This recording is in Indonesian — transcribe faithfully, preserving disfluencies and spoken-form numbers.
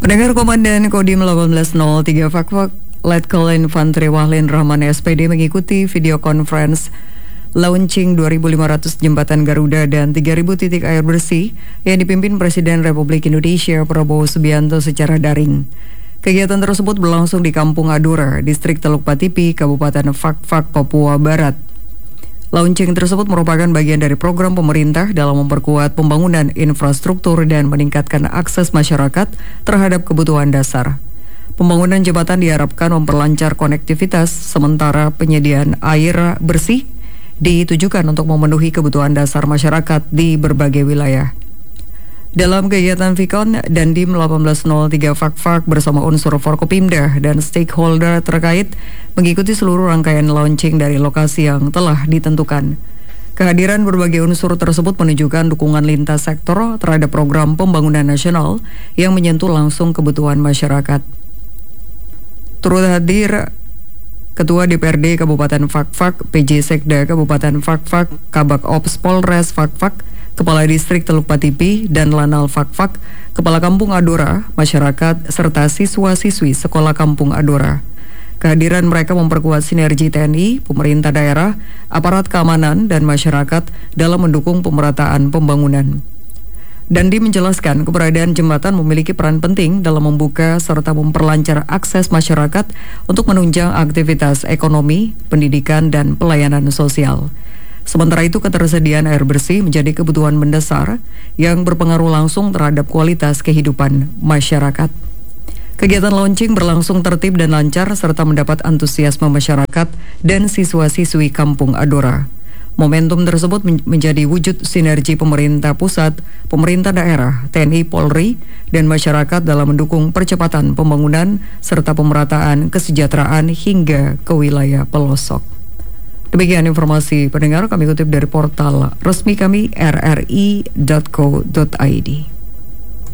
Pendengar Komandan Kodim delapan belas nol tiga Fakfak Letkol Infantri Wahlin Rahman S P D mengikuti video conference launching dua ribu lima ratus jembatan Garuda dan tiga ribu titik air bersih yang dipimpin Presiden Republik Indonesia Prabowo Subianto secara daring. Kegiatan tersebut berlangsung di Kampung Adura, Distrik Teluk Patipi, Kabupaten Fakfak, Papua Barat. Launching tersebut merupakan bagian dari program pemerintah dalam memperkuat pembangunan infrastruktur dan meningkatkan akses masyarakat terhadap kebutuhan dasar. Pembangunan jembatan diharapkan memperlancar konektivitas, sementara penyediaan air bersih ditujukan untuk memenuhi kebutuhan dasar masyarakat di berbagai wilayah. Dalam kegiatan Vikon, Dandim delapan belas nol tiga Fakfak bersama unsur Forkopimda dan stakeholder terkait mengikuti seluruh rangkaian launching dari lokasi yang telah ditentukan. Kehadiran berbagai unsur tersebut menunjukkan dukungan lintas sektor terhadap program pembangunan nasional yang menyentuh langsung kebutuhan masyarakat. Turut hadir Ketua D P R D Kabupaten Fakfak, P J Sekda Kabupaten Fakfak, Kabak Ops Polres Fakfak, Kepala Distrik Teluk Patipi, dan Lanal Fakfak, Kepala Kampung Adura, masyarakat, serta siswa-siswi Sekolah Kampung Adura. Kehadiran mereka memperkuat sinergi T N I, pemerintah daerah, aparat keamanan, dan masyarakat dalam mendukung pemerataan pembangunan. Dandi menjelaskan keberadaan jembatan memiliki peran penting dalam membuka serta memperlancar akses masyarakat untuk menunjang aktivitas ekonomi, pendidikan, dan pelayanan sosial. Sementara itu, ketersediaan air bersih menjadi kebutuhan mendasar yang berpengaruh langsung terhadap kualitas kehidupan masyarakat. Kegiatan launching berlangsung tertib dan lancar serta mendapat antusiasme masyarakat dan siswa-siswi Kampung Adura. Momentum tersebut menjadi wujud sinergi pemerintah pusat, pemerintah daerah, T N I, Polri, dan masyarakat dalam mendukung percepatan pembangunan serta pemerataan kesejahteraan hingga ke wilayah pelosok. Demikian informasi pendengar kami kutip dari portal resmi kami r r i dot co dot i d.